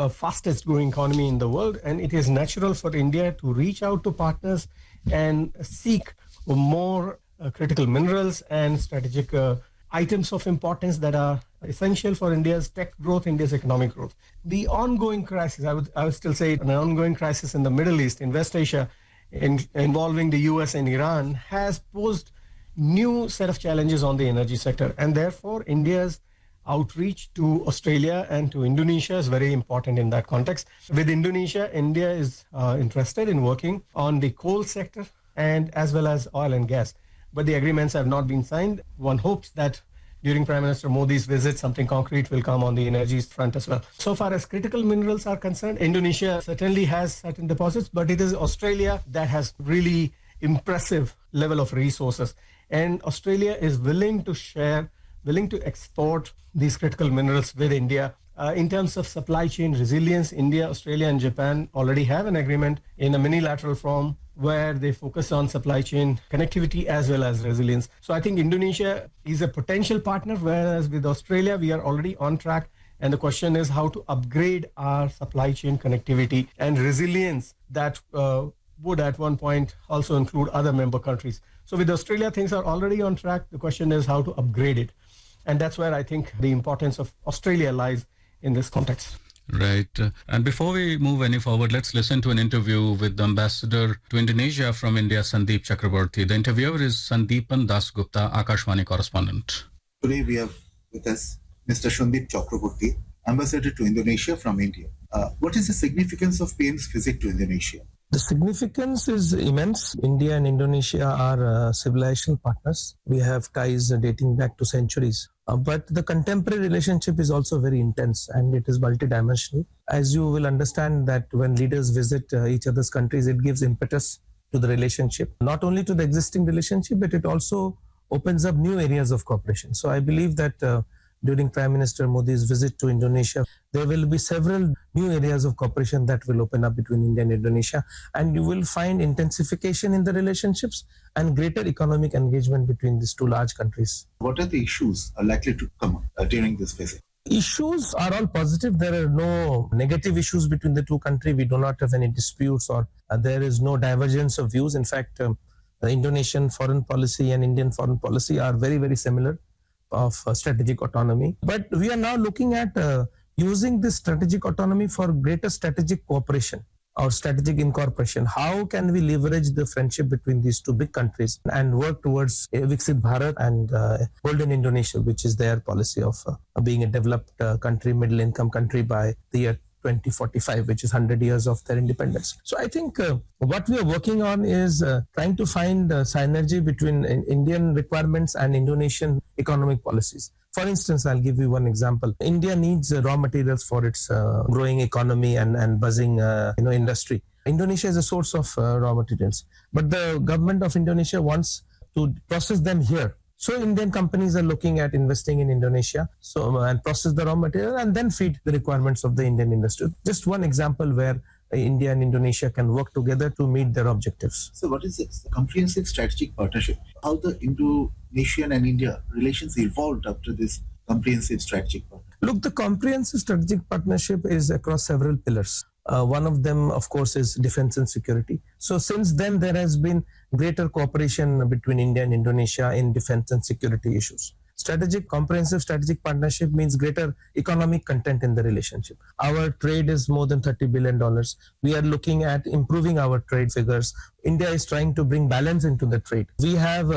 fastest growing economy in the world, and it is natural for India to reach out to partners and seek more critical minerals and strategic items of importance that are essential for India's tech growth, India's economic growth. The ongoing crisis, I would still say an ongoing crisis in the Middle East, in West Asia, involving the US and Iran, has posed new set of challenges on the energy sector, and therefore India's outreach to Australia and to Indonesia is very important in that context. With Indonesia, India is interested in working on the coal sector and as well as oil and gas. But the agreements have not been signed. One hopes that during Prime Minister Modi's visit, something concrete will come on the energy front as well. So far as critical minerals are concerned, Indonesia certainly has certain deposits, but it is Australia that has really impressive level of resources. And Australia is willing to share, willing to export these critical minerals with India. In terms of supply chain resilience, India, Australia, and Japan already have an agreement in a minilateral form where they focus on supply chain connectivity as well as resilience. So I think Indonesia is a potential partner, whereas with Australia, we are already on track. And the question is how to upgrade our supply chain connectivity and resilience that would at one point also include other member countries. So with Australia, things are already on track. The question is how to upgrade it. And that's where I think the importance of Australia lies in this context. Right. And before we move any forward, let's listen to an interview with the ambassador to Indonesia from India, Sandeep Chakraborty. The interviewer is Sandeepan Dasgupta, Akashvani correspondent. Today we have with us Mr. Sandeep Chakraborty, ambassador to Indonesia from India. What is the significance of PM's visit to Indonesia? The significance is immense. India and Indonesia are civilizational partners. We have ties dating back to centuries. But the contemporary relationship is also very intense and it is multidimensional. As you will understand that when leaders visit each other's countries, it gives impetus to the relationship. Not only to the existing relationship, but it also opens up new areas of cooperation. So I believe that during Prime Minister Modi's visit to Indonesia, there will be several new areas of cooperation that will open up between India and Indonesia. And you will find intensification in the relationships and greater economic engagement between these two large countries. What are the issues likely to come up during this visit? Issues are all positive. There are no negative issues between the two countries. We do not have any disputes or there is no divergence of views. In fact, the Indonesian foreign policy and Indian foreign policy are very, very similar of strategic autonomy. But we are now looking at using this strategic autonomy for greater strategic cooperation or strategic incorporation. How can we leverage the friendship between these two big countries and work towards Viksit Bharat and Golden Indonesia, which is their policy of being a developed country, middle income country by the year 2045, which is 100 years of their independence. So I think what we are working on is trying to find synergy between Indian requirements and Indonesian economic policies. For instance, I'll give you one example. India needs raw materials for its growing economy and buzzing industry. Indonesia is a source of raw materials, but the government of Indonesia wants to process them here. So Indian companies are looking at investing in Indonesia and process the raw material and then feed the requirements of the Indian industry. Just one example where India and Indonesia can work together to meet their objectives. So what is this comprehensive strategic partnership? How the Indonesian and India relations evolved after this comprehensive strategic partnership? Look, the comprehensive strategic partnership is across several pillars. One of them, of course, is defense and security. So since then, there has been greater cooperation between India and Indonesia in defense and security issues. Comprehensive strategic partnership means greater economic content in the relationship. Our trade is more than $30 billion. We are looking at improving our trade figures. India is trying to bring balance into the trade. We have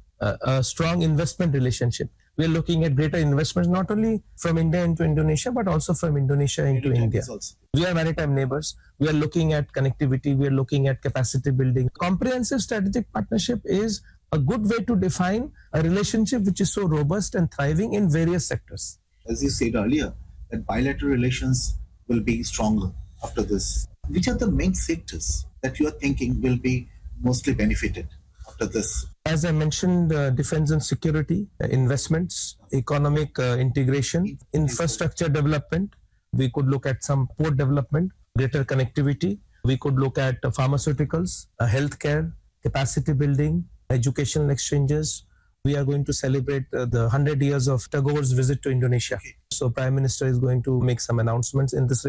a strong investment relationship. We are looking at greater investments, not only from India into Indonesia, but also from Indonesia into India. We are maritime neighbors. We are looking at connectivity. We are looking at capacity building. Comprehensive strategic partnership is a good way to define a relationship which is so robust and thriving in various sectors. As you said earlier, that bilateral relations will be stronger after this. Which are the main sectors that you are thinking will be mostly benefited after this? As I mentioned, defense and security, investments, economic integration, infrastructure development. We could look at some port development, greater connectivity. We could look at pharmaceuticals, healthcare, capacity building, educational exchanges. We are going to celebrate the 100 years of Tagore's visit to Indonesia. So Prime Minister is going to make some announcements in this